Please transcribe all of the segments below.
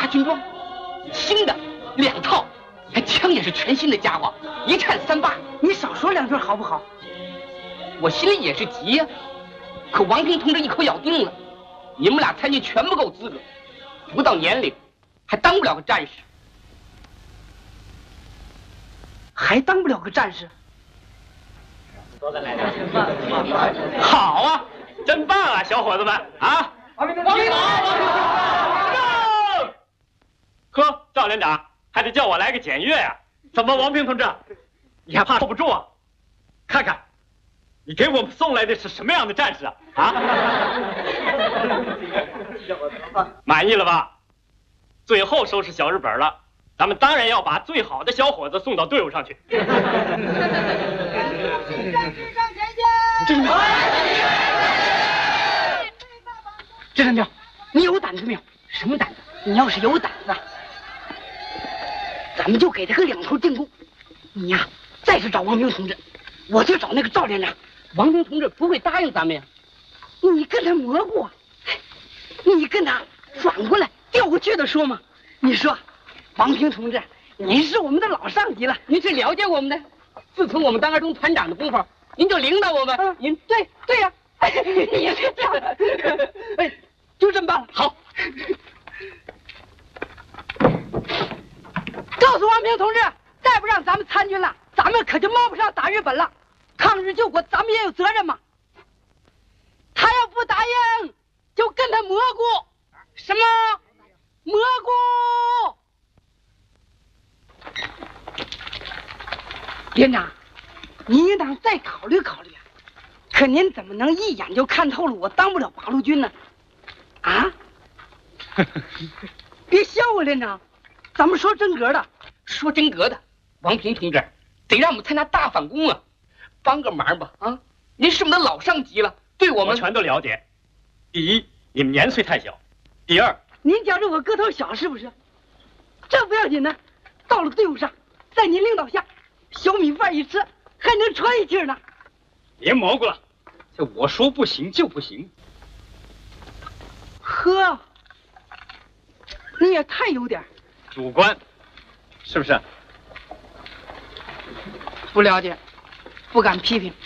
大军装，新的2套，还枪也是全新的家伙，一颤3八。 你少说2句好不好？ 我心里也是急呀，可王平同志一口咬定了，你们俩参军全不够资格，不到年龄，还当不了个战士。 还当不了个战士？ 好啊，真棒啊，小伙子们啊！ 王平同志， 呵，赵连长还得叫我来个检阅呀？怎么，王平同志，你还怕受不住啊？看看，你给我们送来的是什么样的战士啊？啊？满意了吧？最后收拾小日本了。咱们当然要把最好的小伙子送到队伍上去。 战士向前进！ 这三彪，你有胆子没有？什么胆子？你要是有胆子，咱们就给他个2头进攻。你呀，再去找王平同志，我去找那个赵连长。 王平同志不会答应咱们呀。 你跟他蘑菇啊，你跟他转过来调过去的说嘛。你说。王平同志，您是我们的老上级了， 您是了解我们的。自从我们当2中团长的功夫，您就领导我们。 您对呀，也是这样。哎，就这么办了。 好， 告诉王平同志，再不让咱们参军了，咱们可就冒不上打日本了。抗日救国，咱们也有责任嘛。他要不答应，就跟他蘑菇。什么蘑菇？连长，您应当再考虑考虑啊！可您怎么能一眼就看透了我当不了八路军呢？啊！别笑我，连长，咱们说真格的。 说真格的，王平同志，得让我们参加大反攻啊！帮个忙吧啊！您是我们的老上级了，对我们全都了解。第一，你们年岁太小；第二， 您觉着我个头小是不是？这不要紧的，到了队伍上，在您领导下。小米饭一吃，还能喘一气呢。 别蘑菇了，这我说不行就不行。 呵，你也太有点主观，是不是？ 不了解，不敢批评。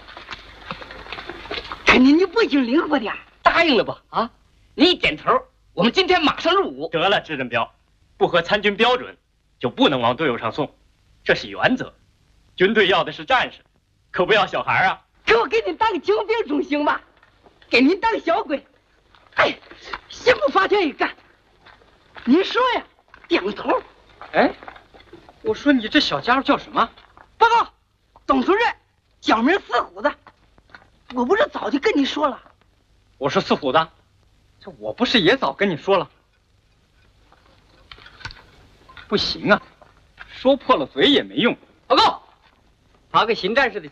可您就不行灵活点， 答应了吧？啊，您一点头，我们今天马上入伍。 得了，支镇彪，不合参军标准，就不能往队伍上送。这是原则，军队要的是战士，可不要小孩啊！ 给我给您当个精兵总行吧，给您当小鬼，哎，心不发全也干。您说呀，顶头。 哎，我说你这小家伙叫什么？ 报告，董主任，小名四虎子。我不是早就跟你说了？ 我是四虎子，这我不是也早跟你说了？不行啊！说破了嘴也没用。 报告，发个新战士的